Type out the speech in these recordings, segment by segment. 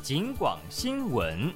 警广新闻。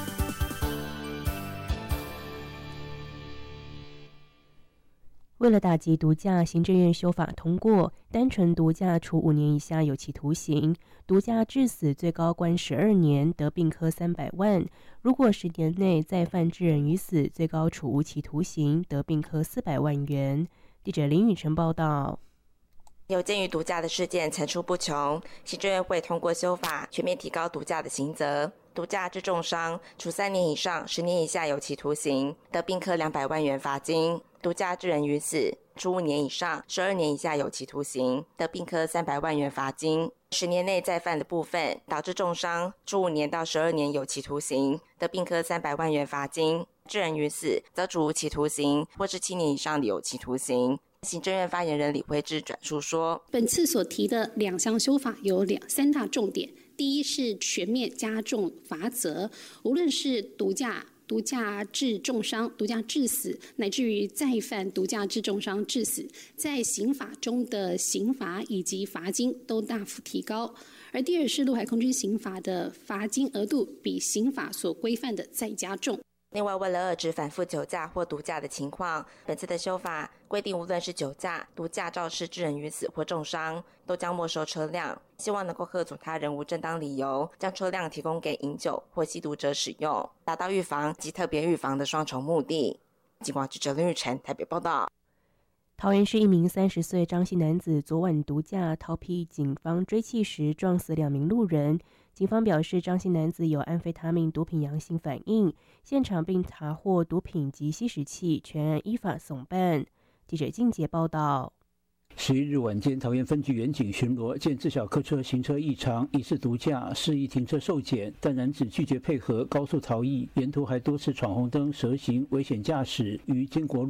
为了打击毒驾，行政院修法通过，单纯毒驾处5年以下有期徒刑，毒驾致死最高关12年，得并科300万。如果10年内再犯致人于死，最高处无期徒刑，得并科400万元。记者林雨晨报道。 有鉴于毒驾的事件层出不穷，行政院会通过修法，全面提高毒驾的刑责。毒驾致重伤，处3年以上10年以下有期徒刑，得并科200万元罚金；毒驾致人于死，处5年以上12年以下有期徒刑，得并科300万元罚金。10年内再犯的部分，导致重伤，处5年到12年有期徒刑，得并科300万元罚金；致人于死，则处无期徒刑或是7年以上的有期徒刑。行政院发言人李惠智转述说， 本次所提的2项修法有3大重点。第一是全面加重罚则，无论是毒驾致重伤、毒驾致死，乃至于再犯毒驾致重伤致死，在刑法中的刑罚以及罚金都大幅提高。而第二是陆海空军刑法的罚金额度比刑法所规范的再加重。 另外，为了遏制反复酒驾或毒驾的情况，本次的修法规定，无论是酒驾、毒驾肇事致人于死或重伤，都将没收车辆，希望能够遏阻他人无正当理由将车辆提供给饮酒或吸毒者使用，达到预防及特别预防的双重目的。警广记者林玉成台北报道。 桃园市一名30岁张姓男子昨晚毒驾逃避警方追缉时，撞死2名路人。警方表示，张姓男子有安非他命毒品阳性反应，现场并查获毒品及吸食器，全案依法送办。记者静杰报道。 11日晚间，桃园分局员警巡逻，见自小客车行车异常，疑似毒驾，示意停车受检，但男子拒绝配合，高速逃逸，沿途还多次闯红灯、蛇行、危险驾驶，于经国路